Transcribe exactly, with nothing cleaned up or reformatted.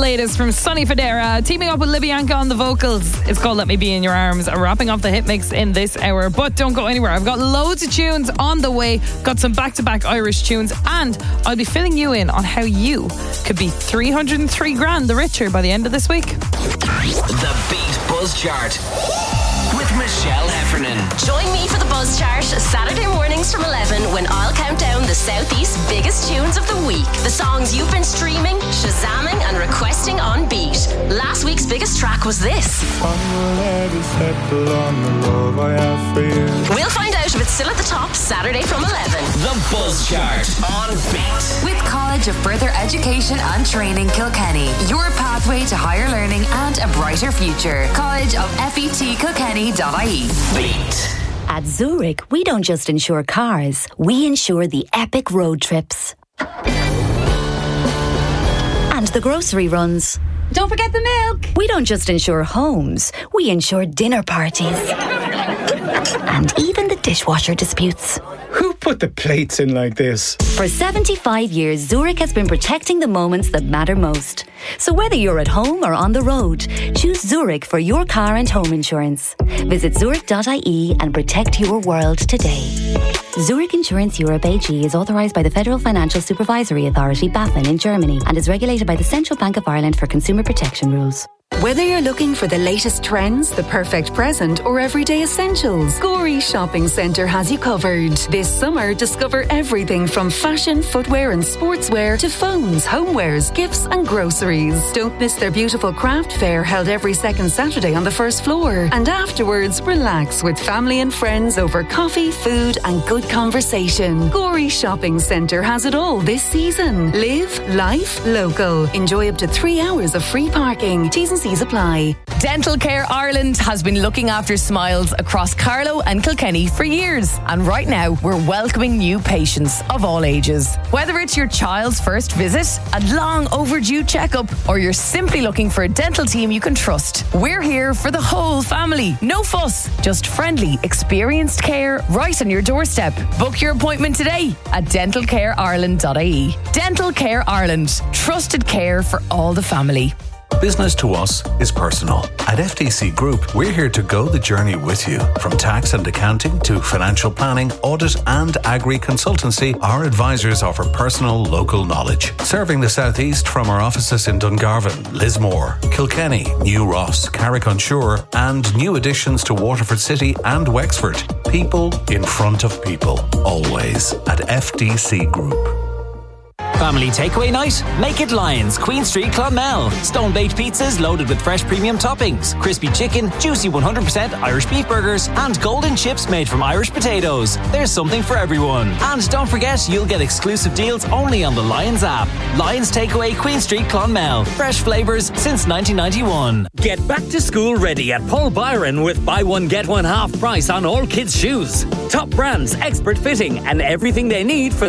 latest from Sonny Fodera, teaming up with Libianca on the vocals. It's called Let Me Be in Your Arms, wrapping up the hit mix in this hour. But don't go anywhere. I've got loads of tunes on the way, got some back-to-back Irish tunes, and I'll be filling you in on how you could be three hundred three grand the richer by the end of this week. The Beat Buzz Chart with Michelle Heffernan. Join me for the Buzz Chart Saturday mornings from eleven when I'll count down the Southeast's biggest tunes of the week. The songs you've been streaming, shazamming and requesting on Beat. Last week's biggest track was this. We'll find out if it's still at the top Saturday from eleven. The Buzz Chart on Beat. With College of Further Education and Training Kilkenny, your pathway to higher learning and a brighter future. College of F E T Kilkenny dot I E. Beat. At Zurich, we don't just insure cars, we insure the epic road trips. And the grocery runs. Don't forget the milk. We don't just insure homes, we insure dinner parties. And even the dishwasher disputes. Who put the plates in like this? For seventy-five years, Zurich has been protecting the moments that matter most. So whether you're at home or on the road, choose Zurich for your car and home insurance. Visit zurich dot I E and protect your world today. Zurich Insurance Europe A G is authorised by the Federal Financial Supervisory Authority, BaFin, in Germany and is regulated by the Central Bank of Ireland for consumer protection rules. Whether you're looking for the latest trends, the perfect present, or everyday essentials, Gorey Shopping Centre has you covered. This summer, discover everything from fashion, footwear and sportswear to phones, homewares, gifts and groceries. Don't miss their beautiful craft fair held every second Saturday on the first floor. And afterwards, relax with family and friends over coffee, food and good conversation. Gorey Shopping Centre has it all this season. Live life local. Enjoy up to three hours of free parking. T's and C's apply. Dental Care Ireland has been looking after smiles across Carlow and Kilkenny for years. And right now, we're welcoming new patients of all ages. Whether it's your child's first visit, a long overdue checkup, or you're simply looking for a dental team you can trust, we're here for the whole family. No fuss, just friendly, experienced care right on your doorstep. Book your appointment today at dental care ireland dot I E. Dental Care Ireland, trusted care for all the family. Business to us is personal. At F T C Group, we're here to go the journey with you. From tax and accounting to financial planning, audit and agri consultancy, our advisors offer personal local knowledge. Serving the southeast from our offices in Dungarvan, Lismore, Kilkenny, New Ross, Carrick-on-Shore and new additions to Waterford City and Wexford. People in front of people. Always at F T C Group. Family takeaway night? Make it Lions, Queen Street, Clonmel. Stone-baked pizzas loaded with fresh premium toppings, crispy chicken, juicy one hundred percent Irish beef burgers and golden chips made from Irish potatoes. There's something for everyone. And don't forget, you'll get exclusive deals only on the Lions app. Lions Takeaway, Queen Street, Clonmel. Fresh flavours since nineteen ninety-one. Get back to school ready at Paul Byron with buy one get one half price on all kids' shoes. Top brands, expert fitting and everything they need for